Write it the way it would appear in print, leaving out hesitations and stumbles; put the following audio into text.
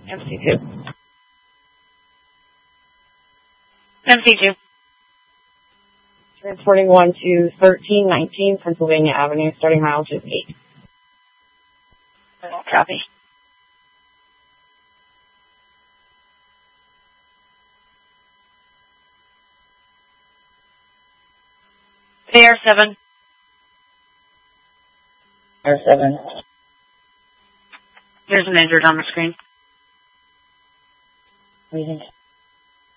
MC2. MC2. Transporting 1 to 1319 Pennsylvania Avenue, starting mileage is 8. Copy. AR7. AR7. There's an injured on the screen. What do you think?